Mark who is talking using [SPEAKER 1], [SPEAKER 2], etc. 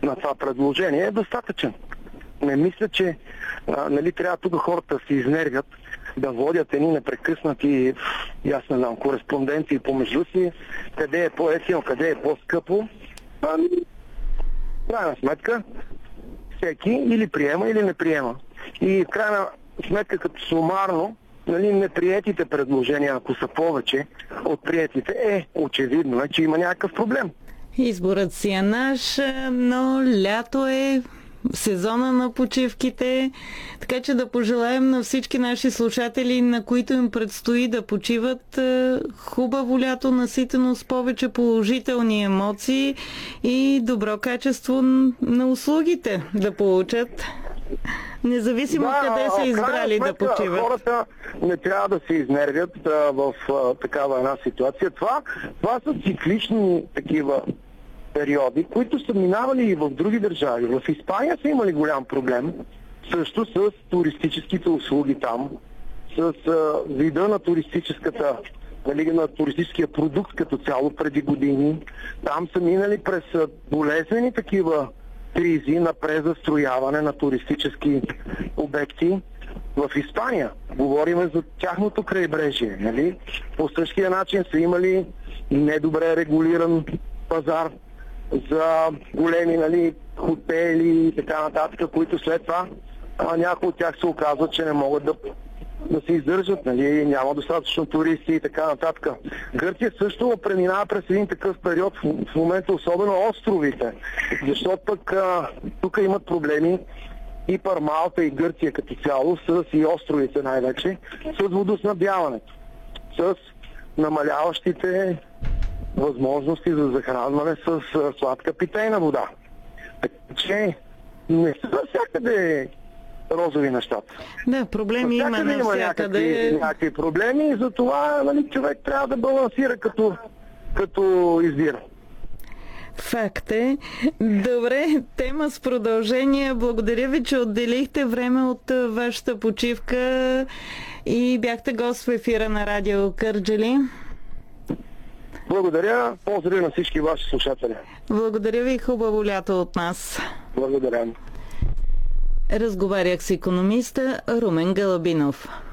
[SPEAKER 1] на това предложение е достатъчен. Не мисля, че трябва тук хората да се изнервят, да водят едни непрекъснати, аз не знам, кореспонденции помежду си, къде е по-ефтино, къде е по-скъпо. В крайна сметка, всеки или приема, или не приема. И в крайна сметка, като сумарно, неприетите предложения, ако са повече от приетите, очевидно че има някакъв проблем.
[SPEAKER 2] Изборът си е наш, но лято е сезона на почивките, така че да пожелаем на всички наши слушатели, на които им предстои да почиват, хубаво лято, наситено с повече положителни емоции и добро качество на услугите да получат, независимо къде са избрали да почиват.
[SPEAKER 1] Хората не трябва да се изнервят в такава една ситуация. Това са циклични такива периоди, които са минавали и в други държави. В Испания са имали голям проблем също с туристическите услуги там, с вида на на туристическия продукт като цяло преди години. Там са минали през болезнени такива кризи на презастрояване на туристически обекти. В Испания говорим за тяхното крайбрежие. Нали? По същия начин са имали недобре регулиран пазар за големи хотели и така нататък, които след това някои от тях се оказват, че не могат да се издържат, няма достатъчно туристи и така нататък. Гърция също преминава през един такъв период, в момента особено островите, защото пък тук имат проблеми и Малта и Гърция като цяло, и островите най-вече, с водоснабдяването, с намаляващите възможности за захранване с сладка питейна вода. Така че не са всякъде розови нещата.
[SPEAKER 2] Да, проблеми има навсякъде.
[SPEAKER 1] Някакви проблеми и затова човек трябва да балансира като избира.
[SPEAKER 2] Факт е. Добре, тема с продължение. Благодаря ви, че отделихте време от вашата почивка и бяхте гост в ефира на Радио Кърджали.
[SPEAKER 1] Благодаря. Поздрави на всички ваши слушатели.
[SPEAKER 2] Благодаря ви. Хубаво лято от нас.
[SPEAKER 1] Благодаря.
[SPEAKER 2] Разговарях с икономиста Румен Галабинов.